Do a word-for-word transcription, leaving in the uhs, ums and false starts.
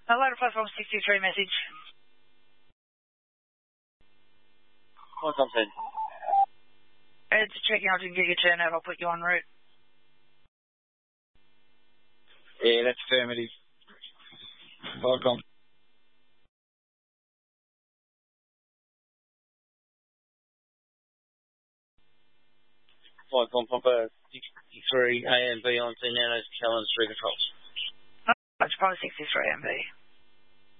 Hello to platform sixty-three message. What's up, then? It's checking out and get your turnout. I'll put you en route. Yeah, that's affirmative. Welcome. Welcome, Papa sixty-three A M B on to Nano's Challenge three controls. Oh, it's probably sixty-three M B.